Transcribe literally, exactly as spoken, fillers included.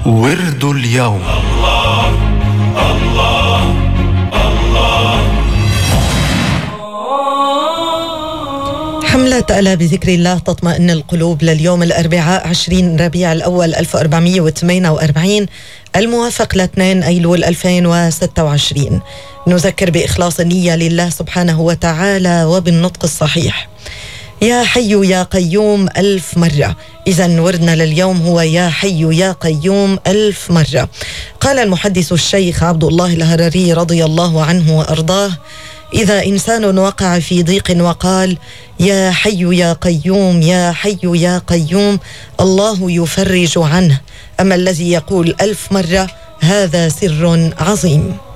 ورد اليوم. الله الله الله. حملة ألا بذكر الله تطمئن القلوب لليوم الأربعاء عشرين ربيع الأول ألف وأربعمائة وثمانية وأربعين الموافق لاثنين أيلول ألفين وستة وعشرين. نذكر بإخلاص النية لله سبحانه وتعالى وبالنطق الصحيح. يا حي يا قيوم ألف مرة. إذن وردنا لليوم هو يا حي يا قيوم ألف مرة. قال المحدث الشيخ عبد الله الهرري رضي الله عنه وأرضاه: إذا إنسان وقع في ضيق وقال يا حي يا قيوم يا حي يا قيوم الله يفرج عنه. أما الذي يقول ألف مرة هذا سر عظيم.